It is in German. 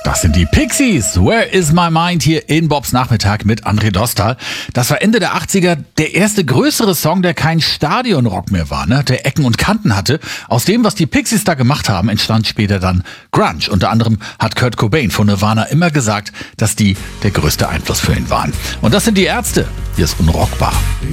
Das sind die Pixies. Where is my mind hier in Bobs Nachmittag mit André Dostal. Das war Ende der 80er der erste größere Song, der kein Stadionrock mehr war, ne? Der Ecken und Kanten hatte. Aus dem, was die Pixies da gemacht haben, entstand später dann Grunge. Unter anderem hat Kurt Cobain von Nirvana immer gesagt, dass die der größte Einfluss für ihn waren. Und das sind die Ärzte. Hier ist Unrockbar.